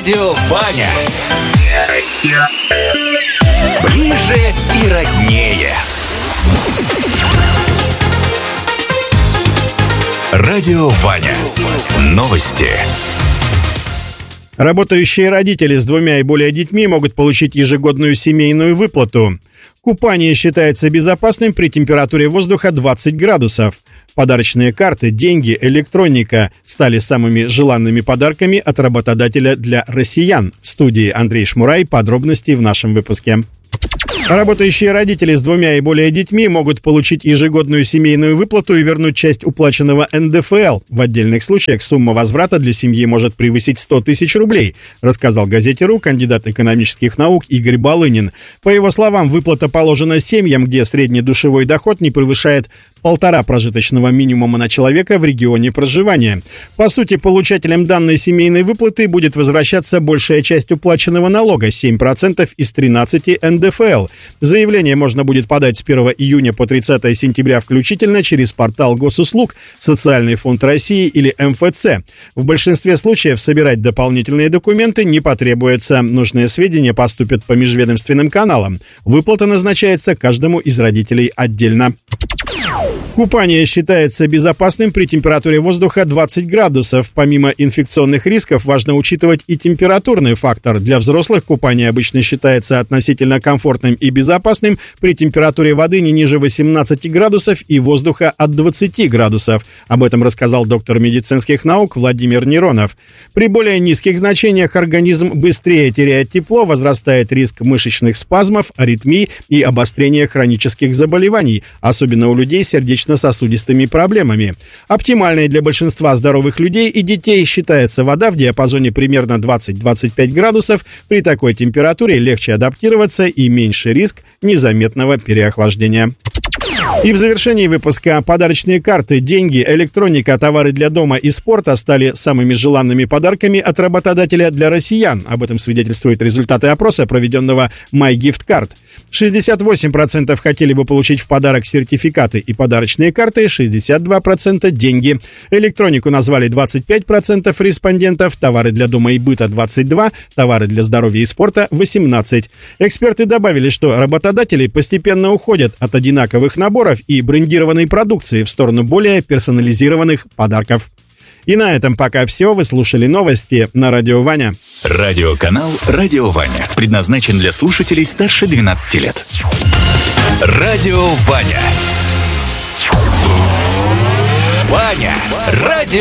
Радио Ваня. Ближе и роднее. Радио Ваня. Новости. Работающие родители с 2 и более детьми могут получить ежегодную семейную выплату. Купание считается безопасным при температуре воздуха 20 градусов. Подарочные карты, деньги, электроника стали самыми желанными подарками от работодателя для россиян. В студии Андрей Шмурай. Подробности в нашем выпуске. Работающие родители с 2 и более детьми могут получить ежегодную семейную выплату и вернуть часть уплаченного НДФЛ. В отдельных случаях сумма возврата для семьи может превысить 100 тысяч рублей, рассказал газете «РУ» кандидат экономических наук Игорь Балынин. По его словам, выплата положена семьям, где средний душевой доход не превышает 1,5 прожиточного минимума на человека в регионе проживания. По сути, получателям данной семейной выплаты будет возвращаться большая часть уплаченного налога – 7% из 13 НДФЛ. Заявление можно будет подать с 1 июня по 30 сентября включительно через портал Госуслуг, Социальный фонд России или МФЦ. В большинстве случаев собирать дополнительные документы не потребуется. Нужные сведения поступят по межведомственным каналам. Выплата назначается каждому из родителей отдельно. Купание считается безопасным при температуре воздуха 20 градусов. Помимо инфекционных рисков, важно учитывать и температурный фактор. Для взрослых купание обычно считается относительно комфортным и безопасным при температуре воды не ниже 18 градусов и воздуха от 20 градусов. Об этом рассказал доктор медицинских наук Владимир Неронов. При более низких значениях организм быстрее теряет тепло, возрастает риск мышечных спазмов, аритмий и обострения хронических заболеваний, особенно у людей с сердечно-сосудистыми проблемами. Оптимальной для большинства здоровых людей и детей считается вода в диапазоне примерно 20-25 градусов. При такой температуре легче адаптироваться и меньше риск незаметного переохлаждения. И в завершении выпуска подарочные карты, деньги, электроника, товары для дома и спорта стали самыми желанными подарками от работодателя для россиян. Об этом свидетельствуют результаты опроса, проведенного MyGiftCard. 68% хотели бы получить в подарок сертификаты и подарочные карты, 62% – деньги. Электронику назвали 25% респондентов, товары для дома и быта – 22%, товары для здоровья и спорта – 18%. Эксперты добавили, что работодатели постепенно уходят от одинаковых наборов и брендированной продукции в сторону более персонализированных подарков. И на этом пока все. Вы слушали новости на Радио Ваня. Радиоканал «Радио Ваня» предназначен для слушателей старше 12 лет. Радио Ваня. Ваня. Радио.